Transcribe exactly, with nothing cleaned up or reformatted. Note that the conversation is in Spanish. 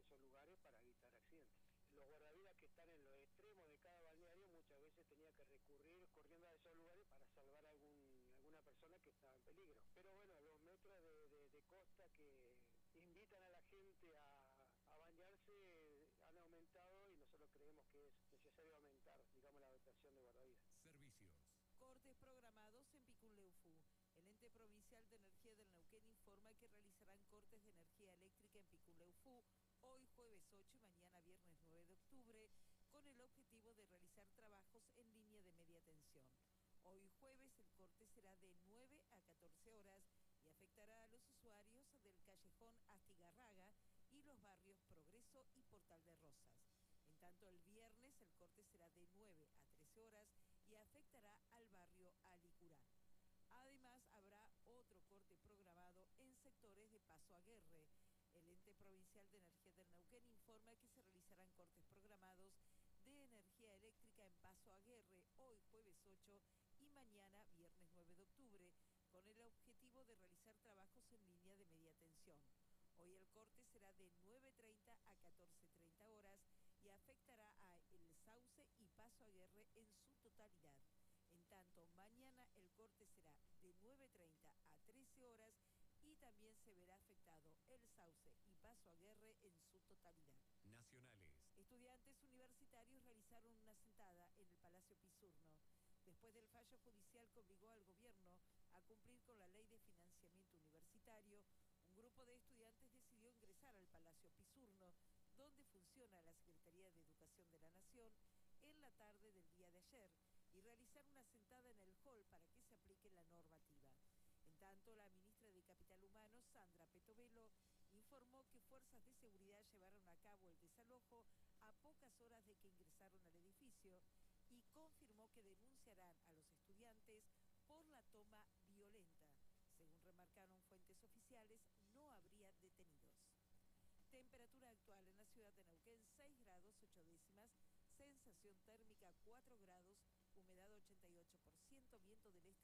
esos lugares para evitar accidentes. Los guardavidas que están en los extremos de cada balneario muchas veces tenía que recurrir corriendo a esos lugares para salvar a algún, alguna persona que estaba en peligro. Pero bueno, los metros de, de, de costa que invitan a la gente a, a bañarse han aumentado y nosotros creemos que es necesario aumentar, digamos, la dotación de guardavidas. Servicios. Cortes programados en Picunleufú. El ente provincial de energía del Neuquén informa que realizarán cortes de energía eléctrica en Picunleufú hoy jueves ocho y mañana viernes nueve de octubre, con el objetivo de realizar trabajos en línea de media tensión. Hoy jueves el corte será de nueve a catorce horas y afectará a los usuarios del callejón Astigarraga y los barrios Progreso y Portal de Rosas. En tanto, el viernes el corte será de nueve a trece horas y afectará al barrio Alicurá. Además, habrá otro corte programado en sectores de Paso Aguirre. El ente provincial de energía del Neuquén informa que se realizarán cortes programados de energía eléctrica en Paso Aguirre hoy jueves ocho y mañana viernes nueve de octubre, con el objetivo de realizar trabajos en línea de media tensión. Hoy el corte será de nueve treinta a catorce treinta horas y afectará a El Sauce y Paso Aguirre en su totalidad. En tanto, mañana el corte será de nueve treinta a trece horas y también se verá afectado El Sauce y Paso Aguirre en su totalidad. Nacionales. Estudiantes universitarios realizaron una sentada en el Palacio Pisurno después del fallo judicial que obligó al gobierno a cumplir con la ley de financiamiento universitario. Un grupo de estudiantes decidió ingresar al Palacio Pisurno, donde funciona la Secretaría de Educación de la Nación, en la tarde del día de ayer, y realizar una sentada en el hall para que se aplique la normativa. En tanto, la ministra de Capital Humano, Sandra Petovelo, informó que fuerzas de seguridad llevaron a cabo el desalojo a pocas horas de que ingresaron al edificio y confirmó que denunciarán a los estudiantes por la toma violenta. Según remarcaron fuentes oficiales, no habría detenidos. Temperatura actual en la ciudad de Neuquén, seis grados ocho décimas, sensación térmica cuatro grados, humedad ochenta y ocho por ciento, viento del este